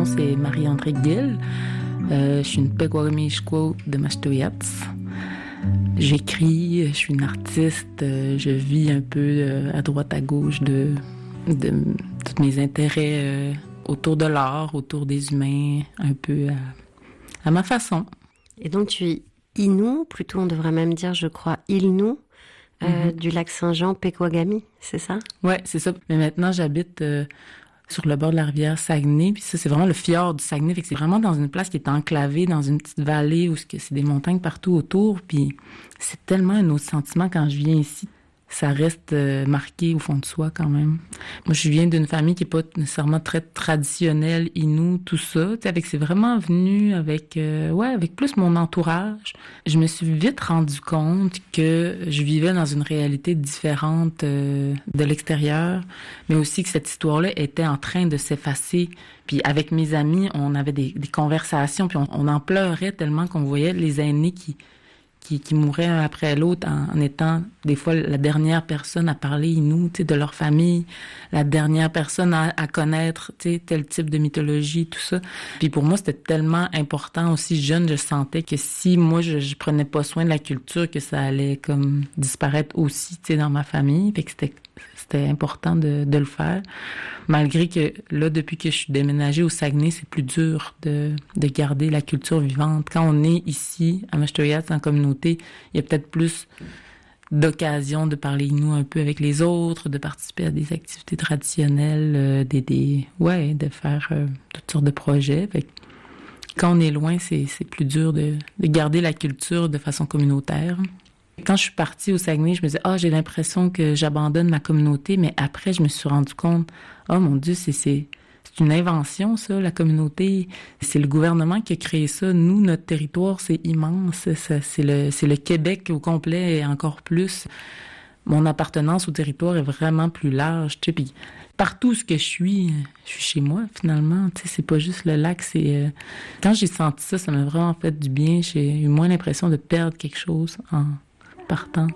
nom, c'est Marie-André Gill. Je suis une Pequawamishkwo de Mashteuiats. J'écris, je suis une artiste, je vis un peu à droite à gauche de tous mes intérêts autour de l'art, autour des humains, un peu à ma façon. Et donc tu es Innu, plutôt on devrait même dire, je crois, Ilnu, du lac Saint-Jean, Pequawami, c'est ça? Ouais, c'est ça. Mais maintenant, j'habite sur le bord de la rivière Saguenay, puis ça, c'est vraiment le fjord du Saguenay. Fait que c'est vraiment dans une place qui est enclavée, dans une petite vallée où c'est des montagnes partout autour, puis c'est tellement un autre sentiment quand je viens ici. Ça reste marqué au fond de soi quand même. Moi, je viens d'une famille qui est pas nécessairement très traditionnelle, Innu, tout ça. C'est vraiment venu avec plus mon entourage. Je me suis vite rendu compte que je vivais dans une réalité différente de l'extérieur, mais aussi que cette histoire-là était en train de s'effacer. Puis avec mes amis, on avait des conversations, puis on en pleurait tellement qu'on voyait les aînés qui mouraient un après l'autre en étant des fois la dernière personne à parler Innu, de leur famille, la dernière personne à connaître tel type de mythologie, tout ça. Puis pour moi, c'était tellement important aussi jeune, je sentais que si moi je prenais pas soin de la culture, que ça allait comme disparaître aussi dans ma famille. Fait que c'était important de le faire. Malgré que là, depuis que je suis déménagée au Saguenay, c'est plus dur de garder la culture vivante. Quand on est ici, à Mashteuiats, en communauté, il y a peut-être plus d'occasion de parler Innu un peu avec les autres, de participer à des activités traditionnelles, de faire toutes sortes de projets. Fait que quand on est loin, c'est plus dur de garder la culture de façon communautaire. Quand je suis partie au Saguenay, je me disais, j'ai l'impression que j'abandonne ma communauté, mais après, je me suis rendu compte, mon Dieu, c'est une invention, ça, la communauté. C'est le gouvernement qui a créé ça. Nous, notre territoire, c'est immense. C'est le Québec au complet et encore plus. Mon appartenance au territoire est vraiment plus large, Puis partout où je suis chez moi, finalement. C'est pas juste le lac, c'est... Quand j'ai senti ça, ça m'a vraiment fait du bien. J'ai eu moins l'impression de perdre quelque chose en partant.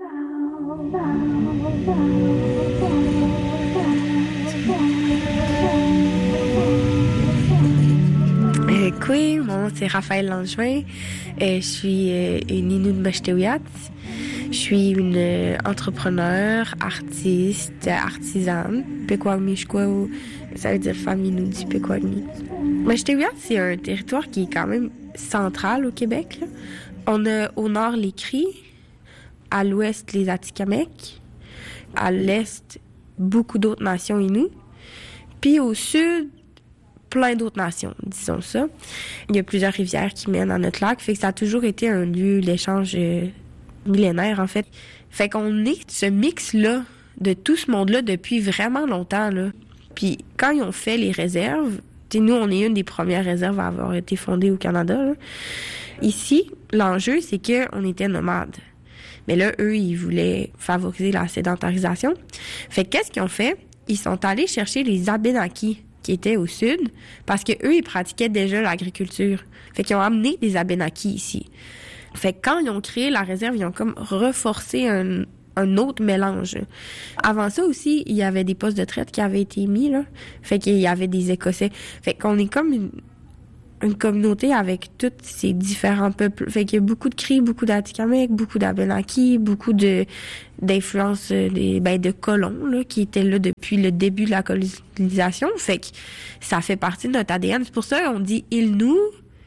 Oui, mon nom c'est Raphaël Langevin. Je suis une Innu de Mashteuiats. Je suis une entrepreneur, artiste, artisane. Pequawamishkwo, ça veut dire femme Innu du Pequawami. Mashteuiats, c'est un territoire qui est quand même central au Québec. Là. On a au nord les Cris, à l'ouest les Atikamekw, à l'est beaucoup d'autres nations Innu, puis au sud plein d'autres nations, disons ça. Il y a plusieurs rivières qui mènent à notre lac, fait que ça a toujours été un lieu d'échange millénaire en fait. Fait qu'on est ce mix-là de tout ce monde-là depuis vraiment longtemps là. Puis quand ils ont fait les réserves, nous on est une des premières réserves à avoir été fondée au Canada. Là. Ici, l'enjeu c'est que on était nomades. Mais là, eux, ils voulaient favoriser la sédentarisation. Fait que qu'est-ce qu'ils ont fait? Ils sont allés chercher les Abénaquis qui étaient au sud parce que eux, ils pratiquaient déjà l'agriculture. Fait qu'ils ont amené des Abénaquis ici. Fait que quand ils ont créé la réserve, ils ont comme renforcé un autre mélange. Avant ça aussi, il y avait des postes de traite qui avaient été mis, là. Fait qu'il y avait des Écossais. Fait qu'on est comme une communauté avec tous ces différents peuples. Fait qu'il y a beaucoup de Cris, beaucoup d'Atikamekw, beaucoup d'Abénaquis, beaucoup d'influences de colons là, qui étaient là depuis le début de la colonisation. Fait que ça fait partie de notre ADN. C'est pour ça qu'on dit Ilnu.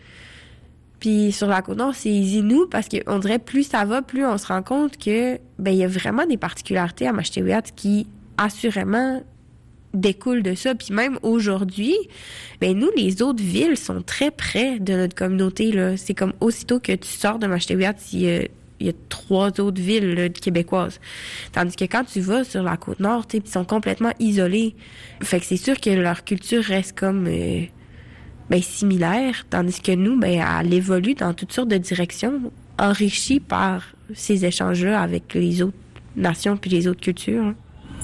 Puis sur la Côte-Nord, c'est Innu parce qu'on dirait plus ça va, plus on se rend compte que il y a vraiment des particularités à Mashteuiats qui assurément découle de ça. Puis même aujourd'hui, nous, les autres villes sont très près de notre communauté. Là. C'est comme aussitôt que tu sors de Mashteuiats, il y a 3 autres villes là, québécoises. Tandis que quand tu vas sur la Côte-Nord, ils sont complètement isolés. Fait que c'est sûr que leur culture reste comme similaire, tandis que nous, elle évolue dans toutes sortes de directions, enrichie par ces échanges-là avec les autres nations puis les autres cultures. Hein.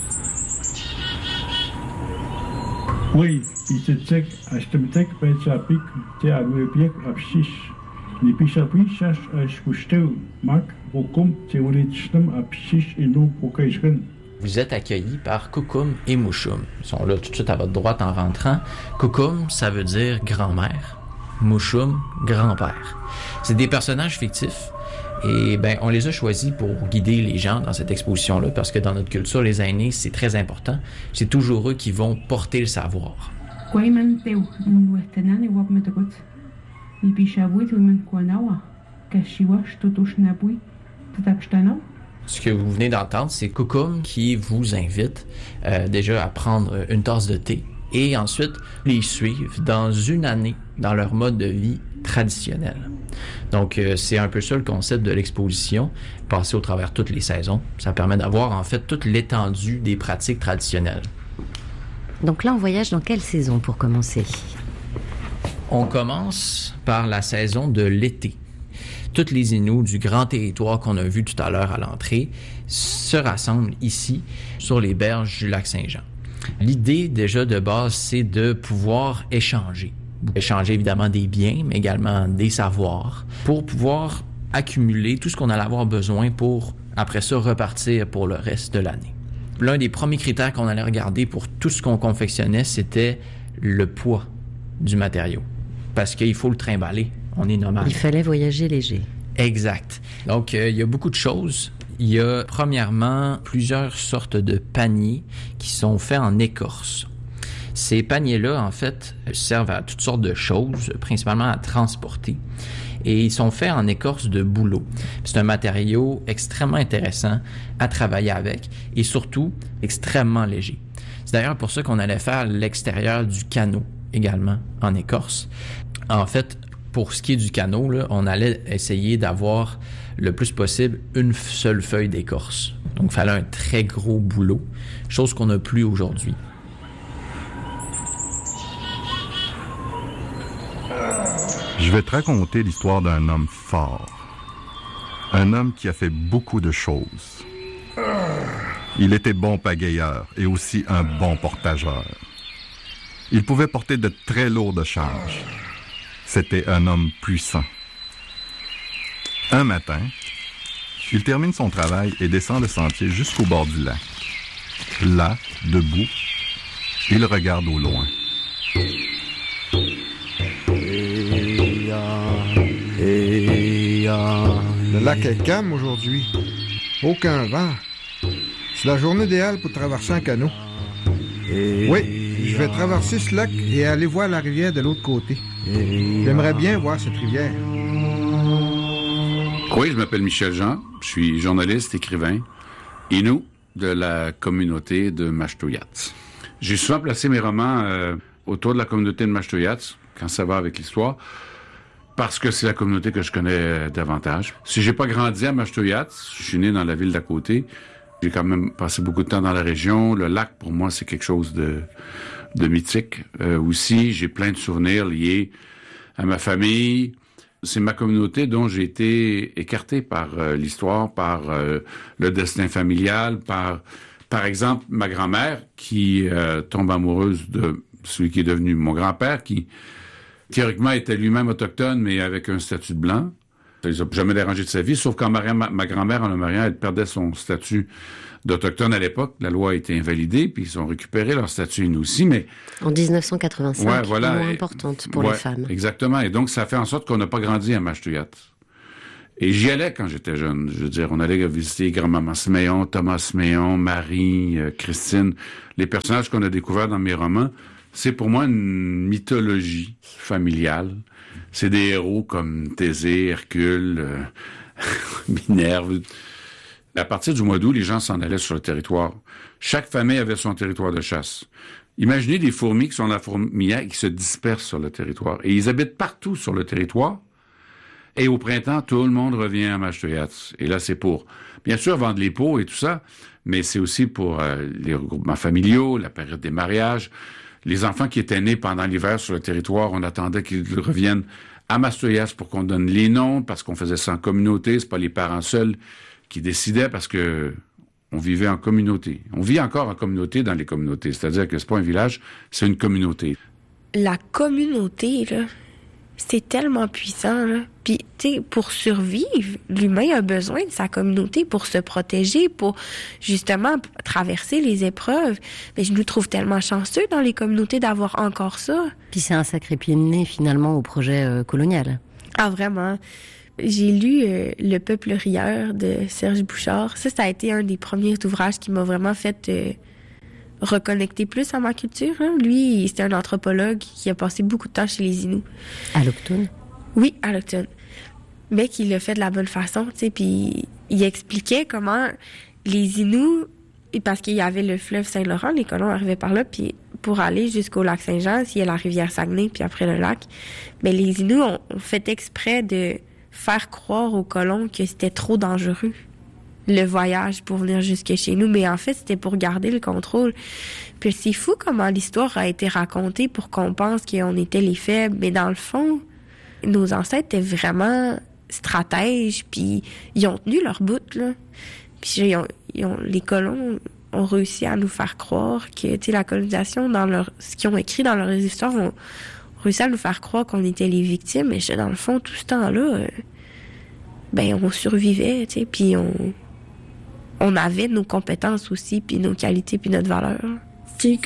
Oui, isetek, ashtemtek, petsapik, te aruepiek, apsis. Nipisapi, sas, ashkushteu, mak, bokum, te uritschtem, apsis, inu, pokaishken. Vous êtes accueillis par Kukum et Mouchoum. Ils sont là tout de suite à votre droite en rentrant. Kukum, ça veut dire grand-mère. Mouchoum, grand-père. C'est des personnages fictifs. Et on les a choisis pour guider les gens dans cette exposition-là, parce que dans notre culture, les aînés, c'est très important. C'est toujours eux qui vont porter le savoir. Ce que vous venez d'entendre, c'est Kukum qui vous invite déjà à prendre une tasse de thé et ensuite les suivre dans une année dans leur mode de vie traditionnel. Donc, c'est un peu ça le concept de l'exposition, passer au travers toutes les saisons. Ça permet d'avoir en fait toute l'étendue des pratiques traditionnelles. Donc là, on voyage dans quelle saison pour commencer? On commence par la saison de l'été. Toutes les Inuits du grand territoire qu'on a vu tout à l'heure à l'entrée se rassemblent ici, sur les berges du lac Saint-Jean. L'idée déjà de base, c'est de pouvoir échanger. Échanger évidemment des biens, mais également des savoirs, pour pouvoir accumuler tout ce qu'on allait avoir besoin pour, après ça, repartir pour le reste de l'année. L'un des premiers critères qu'on allait regarder pour tout ce qu'on confectionnait, c'était le poids du matériau. Parce qu'il faut le trimballer. On est nomade. Il fallait voyager léger. Exact. Donc, il y a beaucoup de choses. Il y a, premièrement, plusieurs sortes de paniers qui sont faits en écorce. Ces paniers-là, en fait, servent à toutes sortes de choses, principalement à transporter. Et ils sont faits en écorce de bouleau. C'est un matériau extrêmement intéressant à travailler avec et surtout extrêmement léger. C'est d'ailleurs pour ça qu'on allait faire l'extérieur du canot également en écorce. En fait, pour ce qui est du canot, là, on allait essayer d'avoir le plus possible une seule feuille d'écorce. Donc, il fallait un très gros bouleau, chose qu'on n'a plus aujourd'hui. Je vais te raconter l'histoire d'un homme fort. Un homme qui a fait beaucoup de choses. Il était bon pagayeur et aussi un bon portageur. Il pouvait porter de très lourdes charges. C'était un homme puissant. Un matin, il termine son travail et descend le sentier jusqu'au bord du lac. Là, debout, il regarde au loin. Le lac est calme aujourd'hui. Aucun vent. C'est la journée idéale pour traverser un canot. Oui, je vais traverser ce lac et aller voir la rivière de l'autre côté. J'aimerais bien voir cette rivière. Oui, je m'appelle Michel Jean. Je suis journaliste, écrivain, Innu de la communauté de Mashtuyats. J'ai souvent placé mes romans autour de la communauté de Mashtuyats, quand ça va avec l'histoire, parce que c'est la communauté que je connais davantage. Si j'ai pas grandi à Mashtuyats, je suis né dans la ville d'à côté. J'ai quand même passé beaucoup de temps dans la région. Le lac, pour moi, c'est quelque chose de mythique. Aussi, j'ai plein de souvenirs liés à ma famille. C'est ma communauté dont j'ai été écarté par l'histoire, par le destin familial, par exemple, ma grand-mère qui tombe amoureuse de celui qui est devenu mon grand-père, qui théoriquement était lui-même autochtone, mais avec un statut de blanc. Ça les a jamais dérangé de sa vie, sauf quand ma grand-mère, en le mariant, elle perdait son statut d'autochtone à l'époque. La loi a été invalidée, puis ils ont récupéré leur statut, nous aussi, mais... En 1985, ouais, voilà, moins importante pour les femmes. Exactement, et donc ça fait en sorte qu'on n'a pas grandi à Mashtuyat. Et j'y allais quand j'étais jeune. Je veux dire, on allait visiter grand-maman Siméon, Thomas Siméon, Marie, Christine. Les personnages qu'on a découverts dans mes romans, c'est pour moi une mythologie familiale. C'est des héros comme Thésée, Hercule, Minerve. À partir du mois d'août, les gens s'en allaient sur le territoire. Chaque famille avait son territoire de chasse. Imaginez des fourmis qui sont dans la fourmilière et qui se dispersent sur le territoire. Et ils habitent partout sur le territoire. Et au printemps, tout le monde revient à Mashtuyats. Et là, c'est pour, bien sûr, vendre les peaux et tout ça, mais c'est aussi pour les regroupements familiaux, la période des mariages. Les enfants qui étaient nés pendant l'hiver sur le territoire, on attendait qu'ils reviennent à Mashtuyats pour qu'on donne les noms, parce qu'on faisait ça en communauté. C'est pas les parents seuls qui décidaient, parce que on vivait en communauté. On vit encore en communauté dans les communautés. C'est-à-dire que c'est pas un village, c'est une communauté. La communauté, là, C'est tellement puissant, là. Puis, tu sais, pour survivre, l'humain a besoin de sa communauté pour se protéger, pour justement traverser les épreuves. Mais je nous trouve tellement chanceux dans les communautés d'avoir encore ça. Puis c'est un sacré pied de nez, finalement, au projet colonial. Ah, vraiment. J'ai lu Le peuple rieur de Serge Bouchard. Ça a été un des premiers ouvrages qui m'a vraiment fait reconnecter plus à ma culture. Hein. Lui, c'était un anthropologue qui a passé beaucoup de temps chez les Inuits. Alloctone? Oui, alloctone. Mais qui l'a fait de la bonne façon, tu sais. Puis il expliquait comment les Inuits, parce qu'il y avait le fleuve Saint-Laurent, les colons arrivaient par là, puis pour aller jusqu'au lac Saint-Jean, s'il y a la rivière Saguenay, puis après le lac, mais les Inuits ont fait exprès de faire croire aux colons que c'était trop dangereux, le voyage pour venir jusque chez nous. Mais en fait, c'était pour garder le contrôle. Puis c'est fou comment l'histoire a été racontée pour qu'on pense qu'on était les faibles. Mais dans le fond, nos ancêtres étaient vraiment stratèges, puis ils ont tenu leur bout, là. Puis les colons ont réussi à nous faire croire que, tu sais, la colonisation, ce qu'ils ont écrit dans leurs histoires, ont réussi à nous faire croire qu'on était les victimes. Mais dans le fond, tout ce temps-là, on survivait, tu sais, puis on avait nos compétences aussi, puis nos qualités, puis notre valeur.